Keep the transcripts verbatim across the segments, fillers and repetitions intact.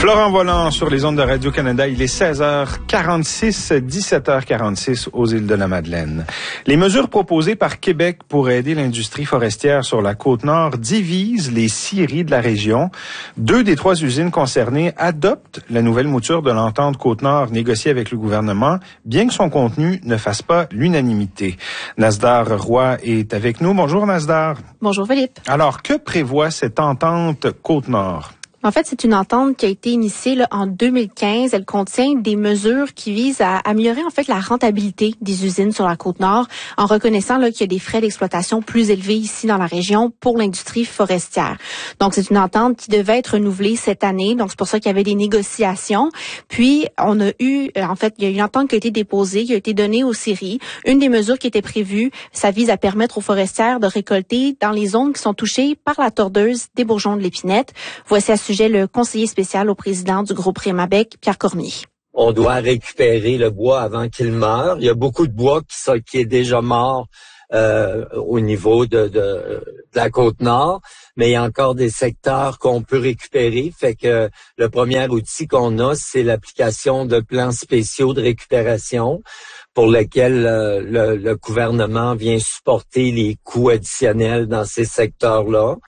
Florent Volant sur les ondes de Radio-Canada. Il est seize heures quarante-six, dix-sept heures quarante-six aux îles de la Madeleine. Les mesures proposées par Québec pour aider l'industrie forestière sur la Côte-Nord divisent les scieries de la région. Deux des trois usines concernées adoptent la nouvelle mouture de l'entente Côte-Nord négociée avec le gouvernement, bien que son contenu ne fasse pas l'unanimité. Nasdar Roy est avec nous. Bonjour Nasdar. Bonjour Philippe. Alors, que prévoit cette entente Côte-Nord? En fait, c'est une entente qui a été initiée là, en deux mille quinze. Elle contient des mesures qui visent à améliorer en fait la rentabilité des usines sur la Côte-Nord en reconnaissant là, qu'il y a des frais d'exploitation plus élevés ici dans la région pour l'industrie forestière. Donc, c'est une entente qui devait être renouvelée cette année. Donc, c'est pour ça qu'il y avait des négociations. Puis, on a eu, en fait, il y a une entente qui a été déposée, qui a été donnée aux scieries. Une des mesures qui était prévue, ça vise à permettre aux forestières de récolter dans les zones qui sont touchées par la tordeuse des bourgeons de l'épinette. Voici à ce sujet le conseiller spécial au président du groupe Rémabec, Pierre Cormier. On doit récupérer le bois avant qu'il meure. Il y a beaucoup de bois qui, sont, qui est déjà mort euh, au niveau de, de, de la Côte-Nord, mais il y a encore des secteurs qu'on peut récupérer. Fait que le premier outil qu'on a, c'est l'application de plans spéciaux de récupération pour lesquels euh, le, le gouvernement vient supporter les coûts additionnels dans ces secteurs-là.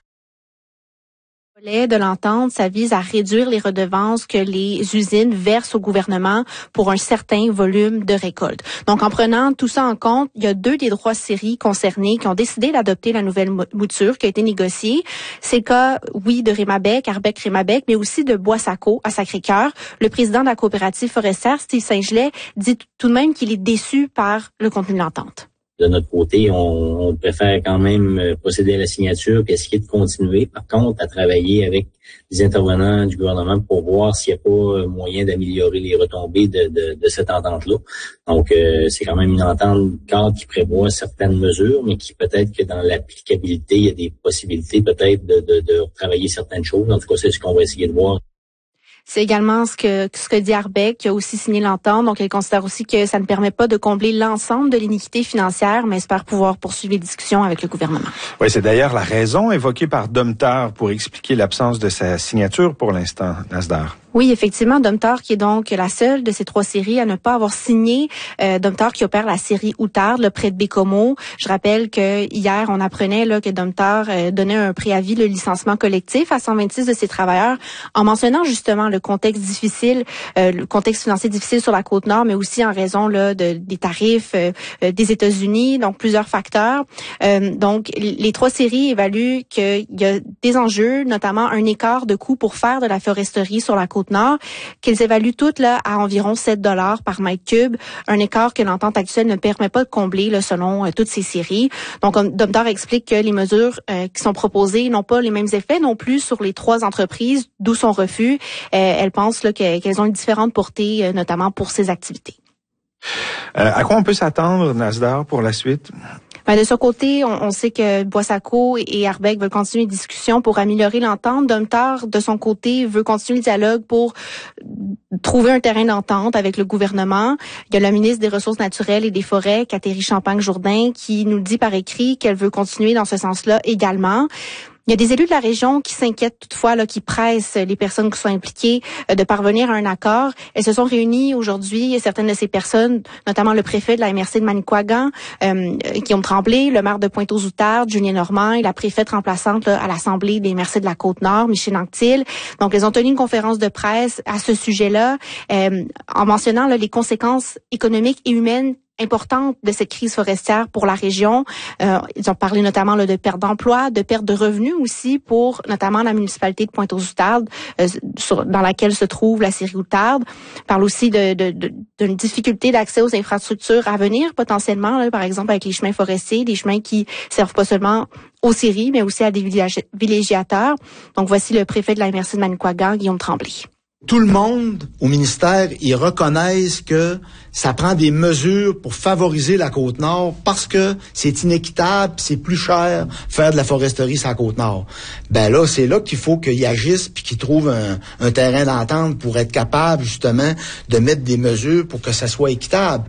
De l'entente, ça vise à réduire les redevances que les usines versent au gouvernement pour un certain volume de récolte. Donc, en prenant tout ça en compte, il y a deux des trois scieries concernées qui ont décidé d'adopter la nouvelle mouture qui a été négociée. C'est le cas, oui, de Rémabec, Arbec-Rémabec, mais aussi de Bois-Saco à Sacré-Cœur. Le président de la coopérative forestière, Steve Saint-Gelais, dit tout de même qu'il est déçu par le contenu de l'entente. De notre côté, on, on préfère quand même procéder à la signature puis essayer de continuer. Par contre, à travailler avec les intervenants du gouvernement pour voir s'il n'y a pas moyen d'améliorer les retombées de, de, de cette entente-là. Donc, euh, c'est quand même une entente cadre qui prévoit certaines mesures, mais qui peut-être que dans l'applicabilité, il y a des possibilités peut-être de, de, de travailler certaines choses. En tout cas, c'est ce qu'on va essayer de voir. C'est également ce que ce que dit Arbec, qui a aussi signé l'entente. Donc, elle considère aussi que ça ne permet pas de combler l'ensemble de l'iniquité financière, mais espère pouvoir poursuivre les discussions avec le gouvernement. Oui, c'est d'ailleurs la raison évoquée par Domtar pour expliquer l'absence de sa signature pour l'instant, Nasdar. Oui, effectivement, Domtar qui est donc la seule de ces trois scieries à ne pas avoir signé. Euh, Domtar qui opère la scierie Outarde, là, près de Bécomo. Je rappelle que hier, on apprenait là que Domtar euh, donnait un préavis de licenciement collectif à cent vingt-six de ses travailleurs en mentionnant justement le contexte difficile, euh, le contexte financier difficile sur la Côte-Nord, mais aussi en raison là de, des tarifs euh, des États-Unis, donc plusieurs facteurs. Euh, donc, les trois scieries évaluent qu'il y a des enjeux, notamment un écart de coût pour faire de la foresterie sur la Côte-Nord, qu'ils évaluent toutes là à environ sept dollars par mètre cube, un écart que l'entente actuelle ne permet pas de combler là, selon euh, toutes ces scieries. Donc, Domtar explique que les mesures euh, qui sont proposées n'ont pas les mêmes effets non plus sur les trois entreprises, d'où son refus. Euh, elle pense là, que, qu'elles ont une différente portée, euh, notamment pour ces activités. Euh, à quoi on peut s'attendre, Nasdar, pour la suite? Ben, de ce côté, on, on sait que Bois-Saco et Arbec veulent continuer les discussions pour améliorer l'entente. Domtar, de son côté, veut continuer le dialogue pour trouver un terrain d'entente avec le gouvernement. Il y a la ministre des Ressources naturelles et des Forêts, Catherine Champagne-Jourdain, qui nous dit par écrit qu'elle veut continuer dans ce sens-là également. Il y a des élus de la région qui s'inquiètent toutefois, là, qui pressent les personnes qui sont impliquées euh, de parvenir à un accord. Elles se sont réunies aujourd'hui, certaines de ces personnes, notamment le préfet de la M R C de Manicouagan, euh, Guillaume Tremblay, le maire de Pointe-aux-Outardes, Julien Normand, et la préfète remplaçante là, à l'Assemblée des M R C de la Côte-Nord, Michel Anctil. Donc, elles ont tenu une conférence de presse à ce sujet-là, euh, en mentionnant là, les conséquences économiques et humaines importante de cette crise forestière pour la région. Euh, ils ont parlé notamment là, de perte d'emploi, de perte de revenus aussi pour notamment la municipalité de Pointe-aux-Outardes, euh, sur, dans laquelle se trouve la scierie Outarde. Ils parlent aussi de, de, de, d'une difficulté d'accès aux infrastructures à venir potentiellement, là, par exemple avec les chemins forestiers, des chemins qui servent pas seulement aux scieries, mais aussi à des villégiateurs. Donc voici le préfet de la M R C de Manicouagan, Guillaume Tremblay. Tout le monde au ministère, ils reconnaissent que ça prend des mesures pour favoriser la Côte-Nord parce que c'est inéquitable, c'est plus cher faire de la foresterie sur la Côte-Nord. Ben là, c'est là qu'il faut qu'ils agissent puis qu'ils trouvent un, un terrain d'entente pour être capable justement de mettre des mesures pour que ça soit équitable.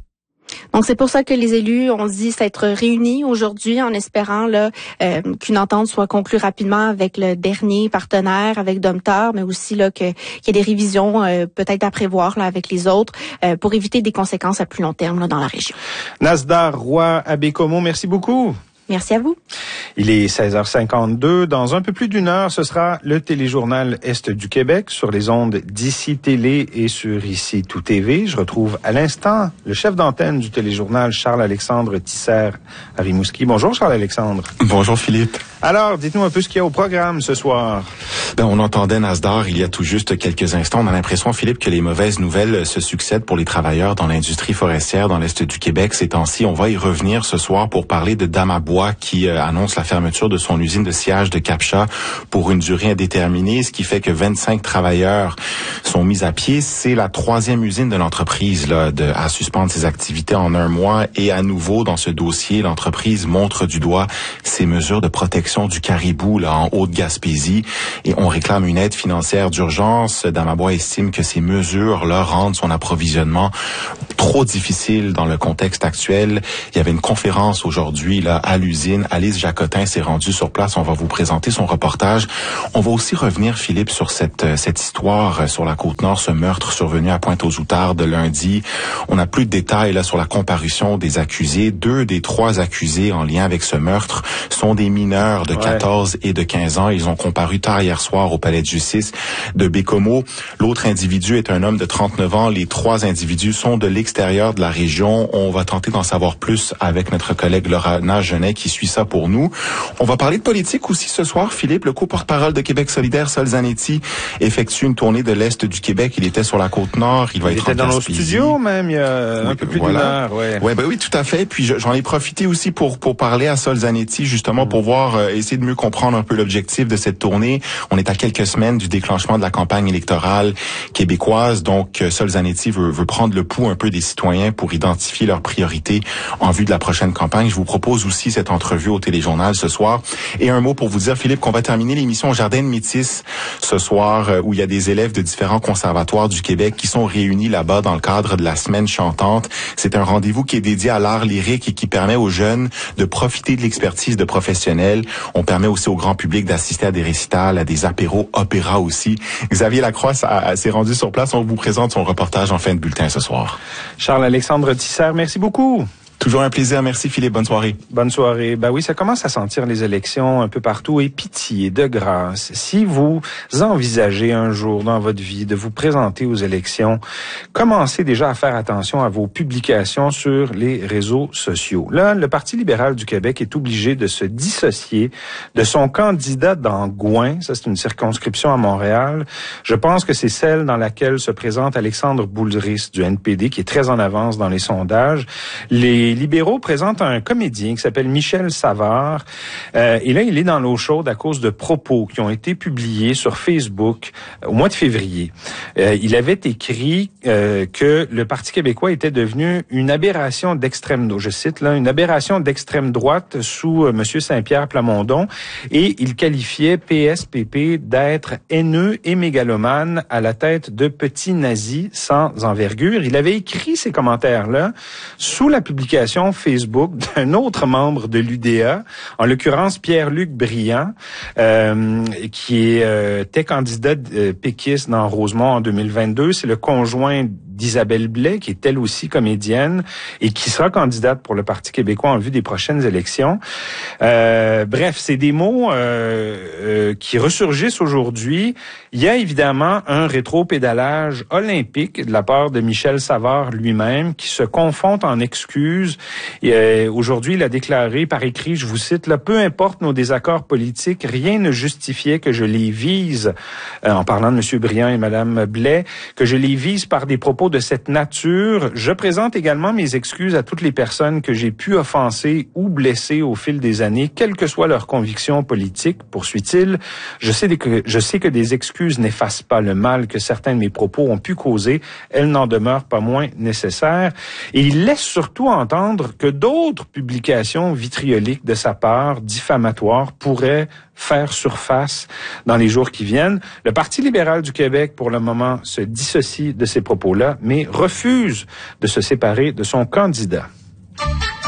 Donc, c'est pour ça que les élus ont dit s'être réunis aujourd'hui en espérant là euh, qu'une entente soit conclue rapidement avec le dernier partenaire, avec Domtar, mais aussi là que, qu'il y ait des révisions euh, peut-être à prévoir là avec les autres euh, pour éviter des conséquences à plus long terme là, dans la région. Nasdar Roy à Baie-Comeau, merci beaucoup. Merci à vous. Il est seize heures cinquante-deux. Dans un peu plus d'une heure, ce sera le téléjournal Est du Québec sur les ondes d'Ici Télé et sur Ici Tout T V. Je retrouve à l'instant le chef d'antenne du téléjournal, Charles-Alexandre Tisser à Rimouski. Bonjour Charles-Alexandre. Bonjour Philippe. Alors, dites-nous un peu ce qu'il y a au programme ce soir. Ben, on entendait Nasdar il y a tout juste quelques instants. On a l'impression, Philippe, que les mauvaises nouvelles se succèdent pour les travailleurs dans l'industrie forestière dans l'Est du Québec ces temps-ci. On va y revenir ce soir pour parler de Damabois qui euh, annonce la fermeture de son usine de sciage de Capcha pour une durée indéterminée, ce qui fait que vingt-cinq travailleurs sont mis à pied. C'est la troisième usine de l'entreprise là, de, à suspendre ses activités en un mois. Et à nouveau, dans ce dossier, l'entreprise montre du doigt ces mesures de protection du caribou là, en Haute-Gaspésie. Et on réclame une aide financière d'urgence. Damabois estime que ces mesures-là rendent son approvisionnement trop difficile dans le contexte actuel. Il y avait une conférence aujourd'hui là à l'usine. Alice Jacotin s'est rendue sur place. On va vous présenter son reportage. On va aussi revenir, Philippe, sur cette cette histoire sur la Côte-Nord, ce meurtre survenu à Pointe-aux-Outardes lundi. On n'a plus de détails là sur la comparution des accusés. Deux des trois accusés en lien avec ce meurtre sont des mineurs de quatorze ouais. et de quinze ans. Ils ont comparu tard hier soir au palais de justice de Baie-Comeau. L'autre individu est un homme de trente-neuf ans. Les trois individus sont de l'extérieur de la région. On va tenter d'en savoir plus avec notre collègue Lorana Genet qui suit ça pour nous. On va parler de politique aussi ce soir. Philippe, le co-porte-parole de Québec solidaire, Sol Zanetti, effectue une tournée de l'Est du Québec. Il était sur la Côte-Nord. Il va il être était en dans nos Gaspésie. studios même il y a oui, un peu plus voilà. d'une heure. Ouais. Ouais, ben oui, tout à fait. Puis j'en ai profité aussi pour pour parler à Sol Zanetti justement mmh. pour voir euh, essayer de mieux comprendre un peu l'objectif de cette tournée. On est à quelques semaines du déclenchement de la campagne électorale québécoise, donc euh, Sol Zanetti veut veut prendre le pouls un peu des citoyens pour identifier leurs priorités en vue de la prochaine campagne. Je vous propose aussi cette entrevue au téléjournal ce soir. Et un mot pour vous dire, Philippe, qu'on va terminer l'émission au Jardin de Métis ce soir, euh, où il y a des élèves de différents conservatoires du Québec qui sont réunis là-bas dans le cadre de la semaine chantante. C'est un rendez-vous qui est dédié à l'art lyrique et qui permet aux jeunes de profiter de l'expertise de professionnels. On permet aussi au grand public d'assister à des récitals, à des apéros, opéras aussi. Xavier Lacroix s'est rendu sur place. On vous présente son reportage en fin de bulletin ce soir. Charles-Alexandre Tisser, merci beaucoup. Toujours un plaisir. Merci Philippe. Bonne soirée. Bonne soirée. Ben oui, ça commence à sentir les élections un peu partout et pitié, de grâce. Si vous envisagez un jour dans votre vie de vous présenter aux élections, commencez déjà à faire attention à vos publications sur les réseaux sociaux. Là, le Parti libéral du Québec est obligé de se dissocier de son candidat dans Gouin. Ça, c'est une circonscription à Montréal. Je pense que c'est celle dans laquelle se présente Alexandre Boulris du N P D, qui est très en avance dans les sondages. Les Les libéraux présentent un comédien qui s'appelle Michel Savard. Euh, et là, il est dans l'eau chaude à cause de propos qui ont été publiés sur Facebook au mois de février. Euh, il avait écrit euh, que le Parti québécois était devenu une aberration d'extrême droite. Je cite là, une aberration d'extrême droite sous euh, M. Saint-Pierre Plamondon. Et il qualifiait P S P P d'être haineux et mégalomane à la tête de petits nazis sans envergure. Il avait écrit ces commentaires-là sous la publication Facebook d'un autre membre de l'U D A, en l'occurrence Pierre-Luc Briand, euh, qui est, euh, était candidat euh, péquiste dans Rosemont en deux mille vingt-deux. C'est le conjoint d'Isabelle Blais, qui est elle aussi comédienne et qui sera candidate pour le Parti québécois en vue des prochaines élections. Euh, bref, c'est des mots euh, euh, qui ressurgissent aujourd'hui. Il y a évidemment un rétro-pédalage olympique de la part de Michel Savard lui-même qui se confond en excuses. Et, euh, aujourd'hui, il a déclaré par écrit, je vous cite, là, peu importe nos désaccords politiques, rien ne justifiait que je les vise, euh, en parlant de M. Briand et Mme Blais, que je les vise par des propos de cette nature. Je présente également mes excuses à toutes les personnes que j'ai pu offenser ou blesser au fil des années, quelles que soient leurs convictions politiques, poursuit-il. Je sais que, je sais que des excuses n'effacent pas le mal que certains de mes propos ont pu causer. Elles n'en demeurent pas moins nécessaires. Et il laisse surtout entendre que d'autres publications vitrioliques de sa part, diffamatoires, pourraient faire surface dans les jours qui viennent. Le Parti libéral du Québec, pour le moment, se dissocie de ces propos-là, mais refuse de se séparer de son candidat.